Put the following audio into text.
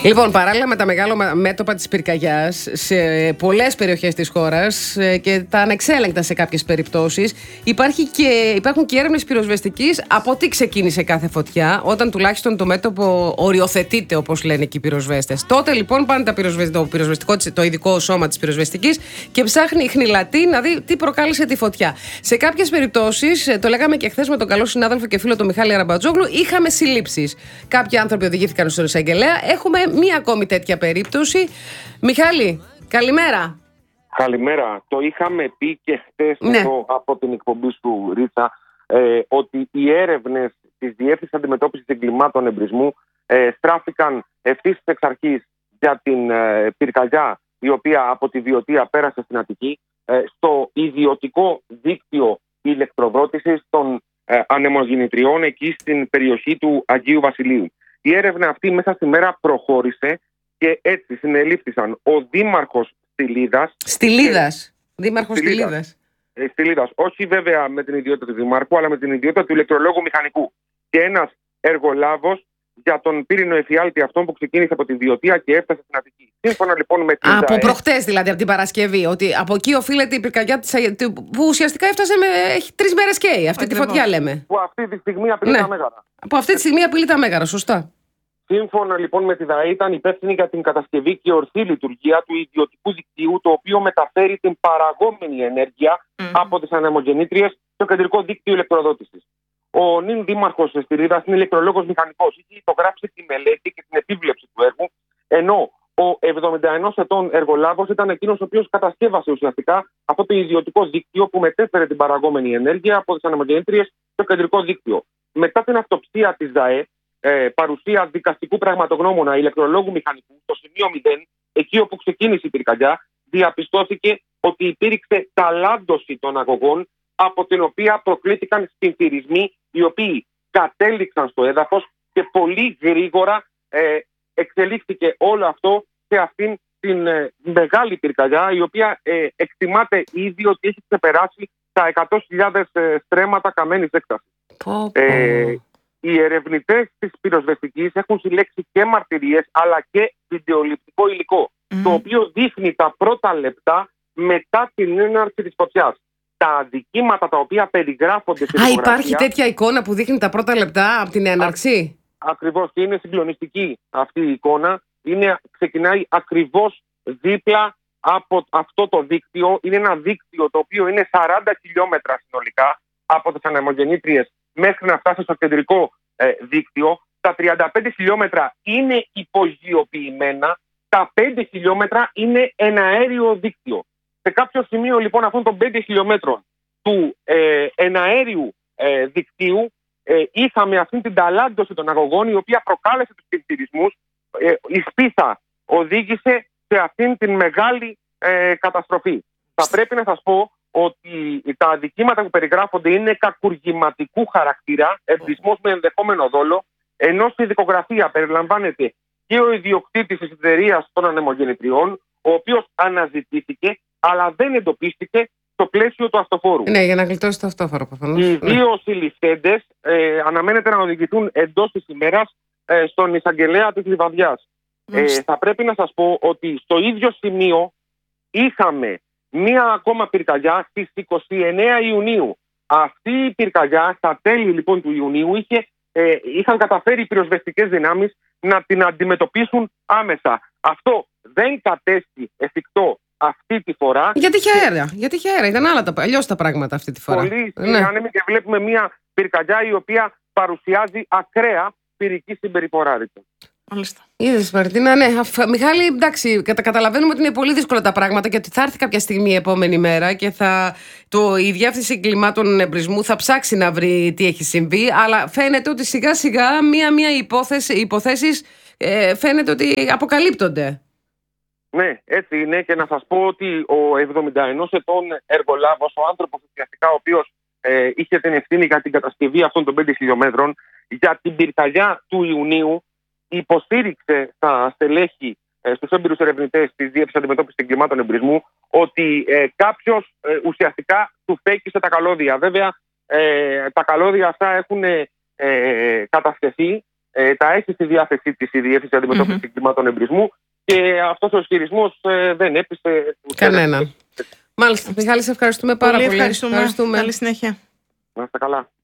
Λοιπόν, παράλληλα με τα μεγάλα μέτωπα της πυρκαγιάς σε πολλές περιοχές της χώρας και τα ανεξέλεγκτα σε κάποιες περιπτώσεις, υπάρχουν και έρευνες πυροσβεστικής από τι ξεκίνησε κάθε φωτιά, όταν τουλάχιστον το μέτωπο οριοθετείται, όπως λένε και οι πυροσβέστες. Τότε λοιπόν πάνε το ειδικό σώμα της πυροσβεστικής και ψάχνει ιχνηλατή να δει τι προκάλεσε τη φωτιά. Σε κάποιες περιπτώσεις, το λέγαμε και χθες με τον καλό συνάδελφο και φίλο τον Μιχάλη Αραμπατζόγλου, είχαμε συλλήψεις. Κάποιοι άνθρωποι οδηγήθηκαν στον εισαγγελέα. Έχουμε μία ακόμη τέτοια περίπτωση. Μιχάλη, καλημέρα. Καλημέρα. Το είχαμε πει και χθες από την εκπομπή σου, Ρίτσα, ότι οι έρευνες της Διεύθυνσης Αντιμετώπισης Εγκλημάτων Εμπρισμού στράφηκαν ευθύς εξ αρχής για την πυρκαγιά, η οποία από τη Βιωτία πέρασε στην Αττική, στο ιδιωτικό δίκτυο ηλεκτροδότησης των ανεμογεννητριών εκεί στην περιοχή του Αγίου Βασιλείου. Η έρευνα αυτή μέσα στη μέρα προχώρησε και έτσι συνελήφθησαν ο δήμαρχος Στυλίδας. Δήμαρχος Στυλίδας. Όχι βέβαια με την ιδιότητα του δημάρχου, αλλά με την ιδιότητα του ηλεκτρολόγου μηχανικού. Και ένας εργολάβος για τον πύρινο εφιάλτη αυτόν που ξεκίνησε από τη Βιωτία και έφτασε στην Αττική. Σύμφωνα λοιπόν με την. Από προχτές δηλαδή, από την Παρασκευή. Ότι από εκεί οφείλεται η πυρκαγιά που ουσιαστικά έφτασε έχει 3 μέρες καίει. Αυτή τη φωτιά λέμε. Που αυτή τη στιγμή απειλεί τα μέγαρα. Που αυτή τη στιγμή απειλεί τα μέγαρα, σωστά. Σύμφωνα λοιπόν με τη ΔΑΕ, ήταν υπεύθυνη για την κατασκευή και ορθή λειτουργία του ιδιωτικού δικτύου, το οποίο μεταφέρει την παραγόμενη ενέργεια από τις ανεμογεννήτριες στο κεντρικό δίκτυο ηλεκτροδότησης. Ο νυν δήμαρχος Στυλίδας είναι ηλεκτρολόγος μηχανικός. Είχε υπογράψει τη μελέτη και την επίβλεψη του έργου, ενώ ο 71 ετών εργολάβος ήταν εκείνος ο οποίος κατασκεύασε ουσιαστικά αυτό το ιδιωτικό δίκτυο που μετέφερε την παραγόμενη ενέργεια από τις ανεμογεννήτριες στο κεντρικό δίκτυο. Μετά την αυτοψία της ΔΑΕ, παρουσία δικαστικού πραγματογνώμονα ηλεκτρολόγου μηχανικού, στο σημείο 0, εκεί όπου ξεκίνησε η πυρκαγιά, διαπιστώθηκε ότι υπήρξε ταλάντωση των αγωγών, από την οποία προκλήθηκαν σφινθυρισμοί, οι οποίοι κατέληξαν στο έδαφος και πολύ γρήγορα εξελίχθηκε όλο αυτό σε αυτήν την μεγάλη πυρκαγιά, η οποία εκτιμάται ήδη ότι έχει ξεπεράσει τα 100.000 στρέμματα καμένης έκτασης. Οι ερευνητές της πυροσβεστικής έχουν συλλέξει και μαρτυρίες αλλά και βιντεοληπτικό υλικό, το οποίο δείχνει τα πρώτα λεπτά μετά την έναρξη της φωτιάς. Τα αντικείμενα τα οποία περιγράφονται στην φωτογραφία. Υπάρχει τέτοια εικόνα που δείχνει τα πρώτα λεπτά από την έναρξη. Ακριβώς, και είναι συγκλονιστική αυτή η εικόνα. Ξεκινάει ακριβώς δίπλα από αυτό το δίκτυο. Είναι ένα δίκτυο το οποίο είναι 40 χιλιόμετρα συνολικά από τις ανεμογεννήτριες μέχρι να φτάσει στο κεντρικό δίκτυο. Τα 35 χιλιόμετρα είναι υπογειοποιημένα. Τα 5 χιλιόμετρα είναι εναέριο δίκτυο. Σε κάποιο σημείο λοιπόν αυτών των 5 χιλιόμετρων του εναέριου δικτύου είχαμε αυτή την ταλάντωση των αγωγών, η οποία προκάλεσε τους σφινθυρισμούς. Η σπίθα οδήγησε σε αυτήν την μεγάλη καταστροφή. Θα πρέπει να σας πω ότι τα αντικείμενα που περιγράφονται είναι κακουργηματικού χαρακτήρα, εμπρισμός με ενδεχόμενο δόλο, ενώ στη δικογραφία περιλαμβάνεται και ο ιδιοκτήτης της εταιρείας των ανεμογεννητριών, ο οποίος αναζητήθηκε, αλλά δεν εντοπίστηκε στο πλαίσιο του αυτοφόρου. Ναι, για να γλιτώσει το αυτόφορο προφανώς. Οι δύο συλληφθέντες αναμένεται να οδηγηθούν εντός της ημέρας στον εισαγγελέα της Λιβαδιάς. Θα πρέπει να σας πω ότι στο ίδιο σημείο είχαμε μία ακόμα πυρκαγιά στις 29 Ιουνίου. Αυτή η πυρκαγιά στα τέλη λοιπόν του Ιουνίου είχαν καταφέρει οι πυροσβεστικές δυνάμεις να την αντιμετωπίσουν άμεσα. Αυτό δεν κατέστη εφικτό αυτή τη φορά. Γιατί είχε αέρα. Ήταν αλλιώς τα πράγματα αυτή τη φορά. Πολύ άνεμη και βλέπουμε μια πυρκαγιά η οποία παρουσιάζει ακραία πυρική συμπεριφορά. Μάλιστα. Είδες, Μαρτίνα, ναι. Μιχάλη, εντάξει, καταλαβαίνουμε ότι είναι πολύ δύσκολα τα πράγματα και ότι θα έρθει κάποια στιγμή η επόμενη μέρα και η Διεύθυνση Εγκλημάτων Εμπρισμού θα ψάξει να βρει τι έχει συμβεί, αλλά φαίνεται ότι σιγά σιγά μία υποθέσεις φαίνεται ότι αποκαλύπτονται. Ναι, έτσι είναι, και να σας πω ότι ο 71 ετών εργολάβος, ο άνθρωπος ουσιαστικά ο οποίος είχε την ευθύνη για την κατασκευή αυτών των 5 χιλιόμετρων, για την πυρκαγιά του Ιουνίου, υποστήριξε στα στελέχη, στους έμπειρους ερευνητές της Διεύθυνσης Αντιμετώπισης Εγκλημάτων Εμπρισμού, ότι κάποιος ουσιαστικά του φέκησε τα καλώδια. Βέβαια, τα καλώδια αυτά έχουν κατασκευθεί τα έχει στη διάθεσή της η Διεύθυνση Αντιμετώπισης Εγκλημάτων Εμπρισμού και αυτός ο ισχυρισμός δεν έπεισε κανέναν. Μάλιστα. Μιχάλη, σε ευχαριστούμε πάρα πολύ. Ευχαριστούμε. Καλή συνέχεια. Να είστε καλά.